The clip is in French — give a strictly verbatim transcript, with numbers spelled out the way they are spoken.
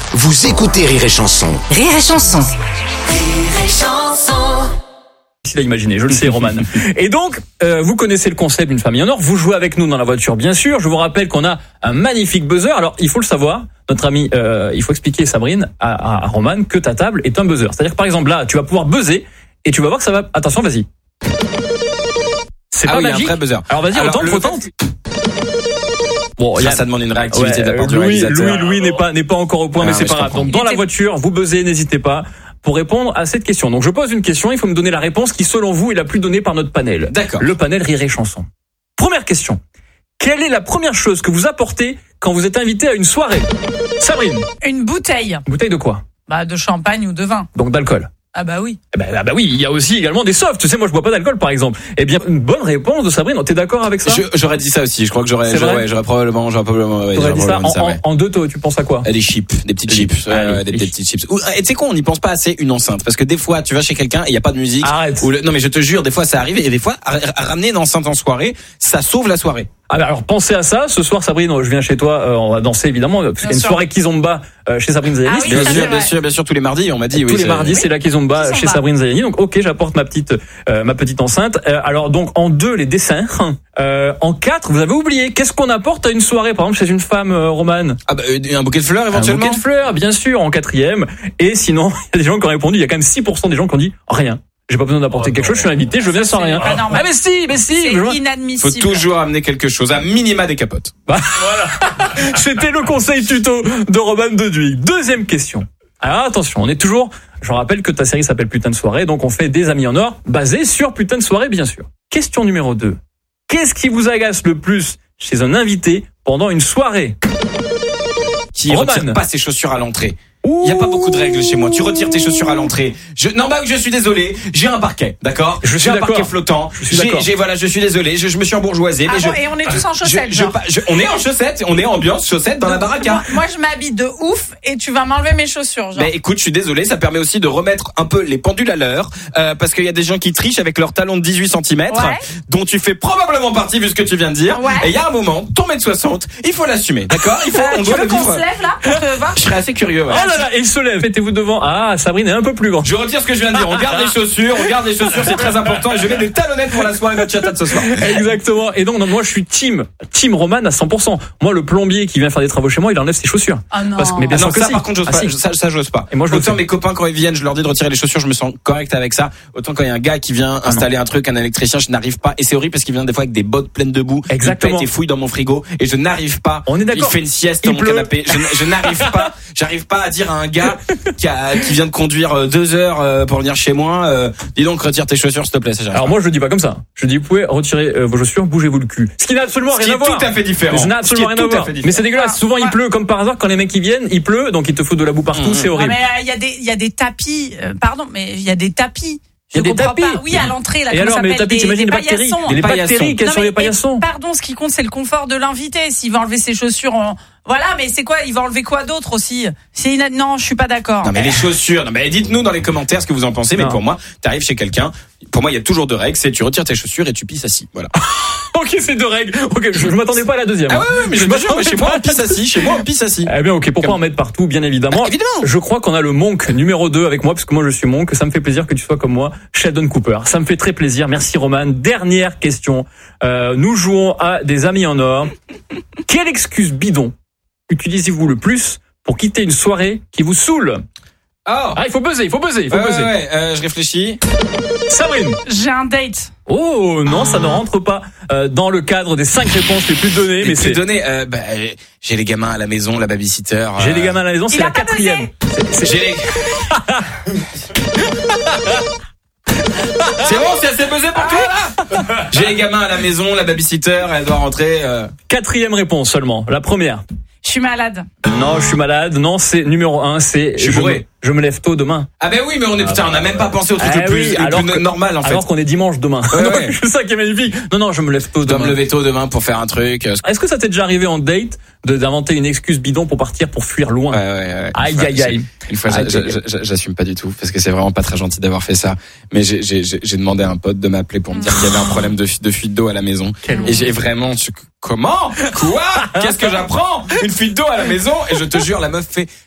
Vous écoutez Rire et Chanson. Rire et Chanson. Rire et Chanson. Il a imaginé, je le sais, Roman. Et donc, euh, vous connaissez le concept d'une famille en or. Vous jouez avec nous dans la voiture, bien sûr. Je vous rappelle qu'on a un magnifique buzzer. Alors, il faut le savoir, notre ami, euh, il faut expliquer, Sabrine, à, à, à Roman, que ta table est un buzzer. C'est-à-dire que, par exemple, là, tu vas pouvoir buzzer et tu vas voir que ça va... Attention, vas-y. C'est ah pas oui, magique. un vrai buzzer. Alors, vas-y, Alors, retente, le retente. fait... Bon, ça, il y a... ça demande une réactivité ouais, de la part du Louis, réalisateur. Louis, Louis n'est pas, n'est pas encore au point, Ah, mais c'est mais pas je grave. comprends. Donc, dans la voiture, vous buzzez, n'hésitez pas. Pour répondre à cette question. Donc je pose une question, il faut me donner la réponse qui selon vous est la plus donnée par notre panel. D'accord. Le panel Rire et Chanson. Première question. Quelle est la première chose que vous apportez quand vous êtes invité à une soirée? Sabrine. Une bouteille. Bouteille de quoi? Bah, de champagne ou de vin. Donc d'alcool. Ah bah oui. Eh ben, ah bah oui, il y a aussi également des softs. Tu sais, moi je bois pas d'alcool par exemple. Eh bien, une bonne réponse de Sabrine. T'es d'accord avec ça? Je, j'aurais dit ça aussi. Je crois que j'aurais, C'est j'aurais, vrai ouais, j'aurais probablement, j'aurais probablement, ouais, T'aurais j'aurais dit ça, probablement en, dit ça, ouais. en, en deux taux, tu penses à quoi? Des chips, des petites Des chips, chips. ouais, Allez, ouais, des, des des petites chips. Ou, et tu sais quoi, on n'y pense pas assez une enceinte, parce que des fois, tu vas chez quelqu'un et il y a pas de musique. Arrête. Ou le, non mais je te jure, des fois ça arrive et des fois à, à ramener une enceinte en soirée, ça sauve la soirée. Ah bah alors pensez à ça. Ce soir, Sabrine, je viens chez toi, euh, on va danser évidemment, parce qu'il y a une sûr. soirée Kizomba euh, chez Sabrine Zayani. Ah oui, Bien ça, sûr, c'est bien vrai. sûr, bien sûr, tous les mardis, on m'a dit. Tous oui, les c'est- mardis, c'est la Kizomba Kizomba. chez Sabrine Zayani. Donc, ok, j'apporte ma petite, euh, ma petite enceinte. Euh, alors, donc, en deux, les dessins. Euh, en quatre, vous avez oublié. Qu'est-ce qu'on apporte à une soirée, par exemple, chez une femme, euh, Romane? Ah bah, euh, un bouquet de fleurs Un éventuellement. bouquet de fleurs, bien sûr, en quatrième. Et sinon, il y a des gens qui ont répondu. Il y a quand même six pour cent des gens qui ont dit rien. J'ai pas besoin d'apporter quelque chose. Je suis invité, je viens sans c'est rien. pas normal. Ah mais si, mais si. C'est je- Faut inadmissible. toujours amener quelque chose, à minima des capotes. C'était le conseil tuto de Roman Deduy. Deuxième question. Alors attention, on est toujours, je rappelle que ta série s'appelle Putain de soirée, donc on fait des amis en or, basés sur Putain de soirée bien sûr. Question numéro deux. Qu'est-ce qui vous agace le plus chez un invité pendant une soirée? Qui Roman. retire pas ses chaussures à l'entrée. Il y a pas beaucoup de règles chez moi. Tu retires tes chaussures à l'entrée. Je non bah je suis désolé. J'ai un parquet, d'accord. Je suis J'ai un d'accord. parquet flottant. Je suis J'ai, d'accord. j'ai voilà, je suis désolé. Je, je me suis embourgeoisé. Ah mais bon, je, et on est tous en je- chaussettes, je- genre. je- on est en chaussettes. On est ambiance chaussettes dans la baraque. Moi, moi, je m'habille de ouf et tu vas m'enlever mes chaussures, genre. Mais écoute, je suis désolé, ça permet aussi de remettre un peu les pendules à l'heure, euh, parce qu'il y a des gens qui trichent avec leurs talons de dix-huit centimètres, Ouais. dont tu fais probablement partie vu ce que tu viens de dire. Ouais. Et il y a un moment, ton mètre soixante, il faut l'assumer, d'accord? Il faut, Euh, on tu doit veux le qu'on vivre. se lève là pour te voir? Je serais assez curieux. Ouais. Oh là là, il se lève. Mettez-vous devant. Ah, Sabrine est un peu plus grande. Je retire ce que je viens de dire. On garde les chaussures, on garde les chaussures, c'est très important. Et je mets des talonnettes pour la soirée de Chata de ce soir. Exactement. Et donc, non, moi, je suis team, team Roman à cent pour cent. Moi, le plombier qui vient faire des travaux chez moi, il enlève ses chaussures. Ah non. Parce que- mais bien Ah non, sûr que ça si. par contre, j'ose Ah, pas. si. Ça, ça, j'ose pas. Et moi, je le autant fais. mes copains quand ils viennent, je leur dis de retirer les chaussures, je me sens correct avec ça. Autant quand il y a un gars qui vient installer un truc, un électricien, je n'arrive pas. Et c'est horrible parce qu'il vient des fois avec des bottes pleines de boue. Exactement. Il pète et fouille dans mon frigo et je n'arrive pas. On est d'accord. Il fait une sieste Il dans mon pleut. canapé. Je, je n'arrive pas. J'arrive pas à dire à un gars qui, a, qui vient de conduire euh, deux heures euh, pour venir chez moi. Euh, dis donc, retire tes chaussures, s'il te plaît. Ça, j'arrive Alors pas. moi, je le dis pas comme ça. Je dis, vous pouvez retirer euh, vos chaussures, bougez-vous le cul. Ce qui n'a absolument Ce qui rien à est voir. tout à fait différent. Ça n'a Ce qui absolument est rien à tout à voir. fait différent. Mais c'est dégueulasse. Ah, Souvent, il ouais. pleut comme par hasard quand les mecs ils viennent, il pleut, donc ils te foutent de la boue partout. Mmh. C'est Ah, horrible. mais il y a des, il y a des tapis, euh, pardon, mais il y a des tapis. Il y a Je des comprends tapis. pas. Oui, à l'entrée, là, Et comment alors, ça mais les s'appelle, tapis, des- t'imagines des les bactéries. paillassons. Et les paillassons. bactéries qu'il y a Non, sur mais- les paillassons. et Pardon, ce qui compte, c'est le confort de l'invité. S'il va enlever ses chaussures, en... voilà, mais c'est quoi? Il va enlever quoi d'autre aussi? C'est ina... Non, je suis pas d'accord. Non mais les chaussures, non mais dites-nous dans les commentaires ce que vous en pensez. Mais Non. pour moi, t'arrives chez quelqu'un, pour moi il y a toujours deux règles, c'est tu retires tes chaussures et tu pisses assis. Voilà. Ok, c'est deux règles. Ok, je, je m'attendais pas à la deuxième. Ah ouais, ouais mais je Je te jure, m'attendais chez moi pas on pisse assis, chez moi on pisse assis. Eh bien, ok, pourquoi Comme- en mettre partout, bien évidemment. Bah, évidemment. Je crois qu'on a le monk numéro deux avec moi, parce que moi je suis monk. Ça me fait plaisir que tu sois comme moi, Sheldon Cooper. Ça me fait très plaisir. Merci Roman. Dernière question. Euh, nous jouons à des amis en or. Quelle excuse bidon utilisez-vous le plus pour quitter une soirée qui vous saoule? Oh. Ah, il faut buzzer, il faut buzzer, il faut Ouais, ouais, buzzer. ouais, euh, je réfléchis. Sabrine. J'ai un date. Oh non, ça ne rentre pas euh, dans le cadre des cinq réponses les plus données, mais Mais c'est c'est. donné. Euh, bah, euh, j'ai les gamins à la maison, la babysitter. euh, J'ai les gamins à la maison, c'est Il a la pas quatrième. C'est- c'est- J'ai les. C'est bon, c'est assez buzzé pour toi là. J'ai les gamins à la maison, la babysitter, elle doit rentrer. Euh... Quatrième réponse seulement. La première. Je suis malade. Non, je suis malade. Non, c'est numéro un, c'est. Je suis me- bourré. Je me lève tôt demain. Ah ben oui, mais on est putain, on n'a même pas pensé au truc Ah le plus, oui, le alors plus que- normal en fait. Alors qu'on est dimanche demain. Ouais, Donc, ouais. c'est ça qui est magnifique. Non, non, je me lève tôt Je dois demain. me lever tôt demain pour faire un truc. euh, Est-ce que ça t'est déjà arrivé en date de d'inventer une excuse bidon pour partir pour fuir loin? Ouais, ouais, ouais. Aïe, Une fois, aïe, aïe. Une fois, Aïe, j'a- aïe, j'a- j'a- j'assume pas du tout parce que c'est vraiment pas très gentil d'avoir fait ça. Mais j'ai, j'ai, j'ai j'ai demandé à un pote de m'appeler pour me dire qu'il y avait un problème de, fu- de fuite d'eau à la maison. Quel Et j'ai vraiment, je- comment? Quoi? Qu'est-ce que j'apprends? Une fuite d'eau à la maison? Et je te jure, la meuf fait,